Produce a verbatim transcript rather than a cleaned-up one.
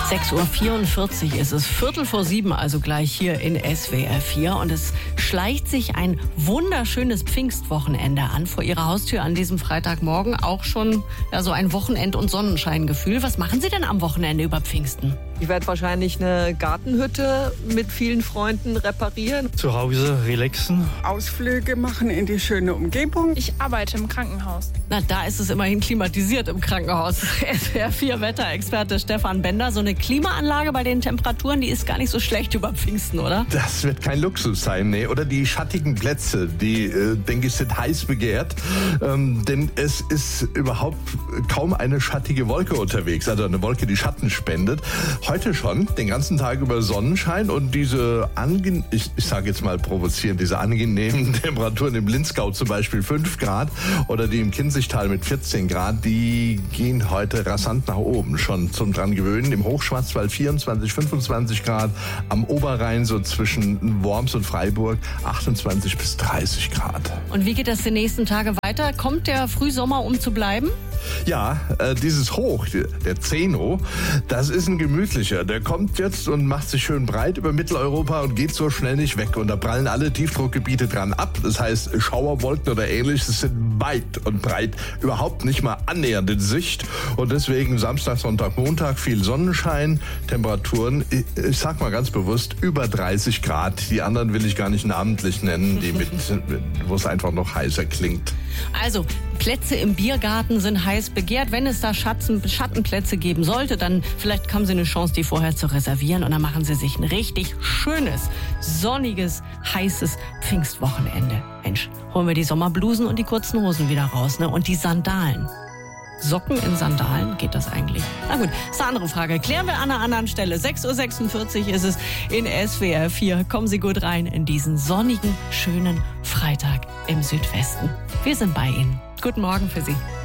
sechs Uhr vierundvierzig ist es, Viertel vor sieben, also gleich hier in S W R vier. Und es schleicht sich ein wunderschönes Pfingstwochenende an vor Ihrer Haustür an diesem Freitagmorgen. Auch schon ja, so ein Wochenend- und Sonnenscheingefühl. Was machen Sie denn am Wochenende über Pfingsten? Ich werde wahrscheinlich eine Gartenhütte mit vielen Freunden reparieren. Zu Hause relaxen. Ausflüge machen in die schöne Umgebung. Ich arbeite im Krankenhaus. Na, da ist es immerhin klimatisiert im Krankenhaus. S W R vier Wetterexperte Stefan Bender. So eine Klimaanlage bei den Temperaturen, die ist gar nicht so schlecht über Pfingsten, oder? Das wird kein Luxus sein, nee. Oder die schattigen Plätze, die, äh, denke ich, sind heiß begehrt. Ähm, denn es ist überhaupt kaum eine schattige Wolke unterwegs. Also eine Wolke, die Schatten spendet. Heute schon, den ganzen Tag über Sonnenschein und diese, ange- ich, ich sage jetzt mal provozierend, diese angenehmen Temperaturen im Linzgau zum Beispiel fünf Grad oder die im Kinzigtal mit vierzehn Grad, die gehen heute rasant nach oben, schon zum dran gewöhnen. Im Hochschwarzwald vierundzwanzig, fünfundzwanzig Grad, am Oberrhein so zwischen Worms und Freiburg achtundzwanzig bis dreißig Grad. Und wie geht das die nächsten Tage weiter? Kommt der Frühsommer, um zu bleiben? Ja, äh, dieses Hoch, der Zeno, das ist ein gemütlicher. Der kommt jetzt und macht sich schön breit über Mitteleuropa und geht so schnell nicht weg. Und da prallen alle Tiefdruckgebiete dran ab. Das heißt, Schauerwolken oder ähnliches sind weit und breit überhaupt nicht mal annähernd in Sicht. Und deswegen Samstag, Sonntag, Montag viel Sonnenschein, Temperaturen, ich, ich sag mal ganz bewusst, über dreißig Grad. Die anderen will ich gar nicht namentlich nennen, die mit, wo es einfach noch heißer klingt. Also, Plätze im Biergarten sind heiß begehrt. Wenn es da Schatten, Schattenplätze geben sollte, dann vielleicht haben Sie eine Chance, die vorher zu reservieren. Und dann machen Sie sich ein richtig schönes, sonniges, heißes Pfingstwochenende. Mensch, holen wir die Sommerblusen und die kurzen Hosen wieder raus, ne? Und die Sandalen. Socken in Sandalen, geht das eigentlich? Na gut, ist eine andere Frage. Klären wir an einer anderen Stelle. sechs Uhr sechsundvierzig ist es in S W R vier. Kommen Sie gut rein in diesen sonnigen, schönen Freitag im Südwesten. Wir sind bei Ihnen. Guten Morgen für Sie.